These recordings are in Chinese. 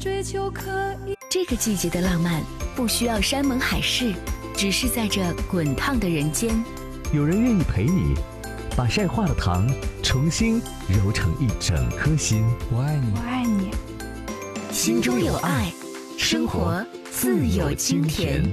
这个季节的浪漫不需要山盟海誓，只是在这滚烫的人间， 有人愿意陪你，把晒化的糖重新揉成一整颗心。 我爱你， 我爱你。 心中有爱，生活自有清甜。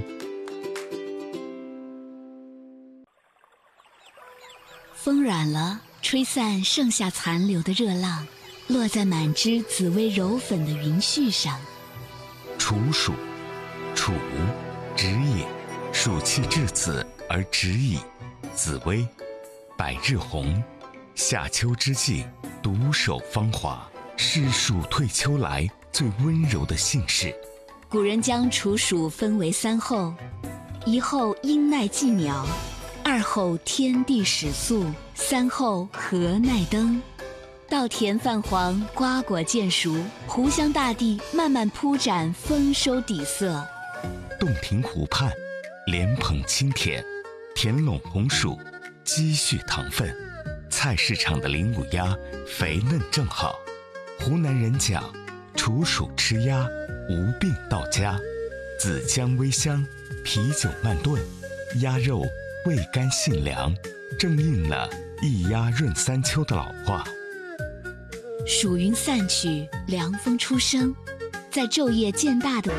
风软了，吹散剩下残留的热浪，落在满枝紫薇柔粉的云絮上。 处暑，处，止也。暑气至此而止矣。紫薇，百日红，夏秋之际，独守芳华，是暑退秋来最温柔的姓氏。 古人将处暑分为3候：一候阴耐寂鸟，2候天地始肃，3候禾耐登。稻田泛黄，瓜果渐熟，湖湘大地慢慢铺展丰收底色。 洞庭湖畔，莲蓬清甜，田垄红薯，积蓄糖分。菜市场的零五鸭肥嫩正好。湖南人讲，处暑吃鸭，无病到家。子姜微香，啤酒慢炖，鸭肉味甘性凉，正应了一鸭润3秋的老话。 暑云散去，凉风初生，在昼夜渐大的